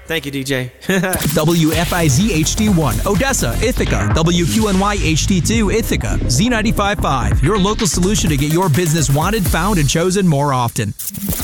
Thank you, DJ. WFIZ HD1, Odessa, Ithaca. WQNY HD2, Ithaca. Z95.5, your local solution to get your business wanted, found, and chosen more often.